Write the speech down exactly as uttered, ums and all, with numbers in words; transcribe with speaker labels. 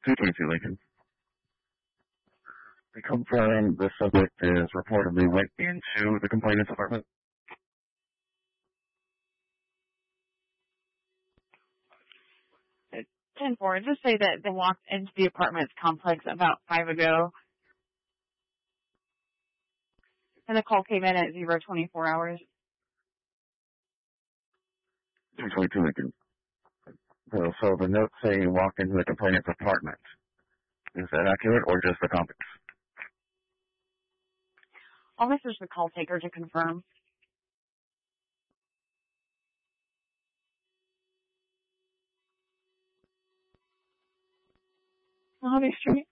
Speaker 1: two twenty-two Lincoln. To confirm, the subject is reportedly went into the complainant's apartment.
Speaker 2: ten four, just say that they walked into the apartment complex about five ago. And the call came in at zero twenty-four hours.
Speaker 1: two twenty-two Lincoln. So, so the notes say you walked into the complainant's apartment. Is that accurate or just the complex?
Speaker 2: I'll message the call taker to confirm. Lobby Street.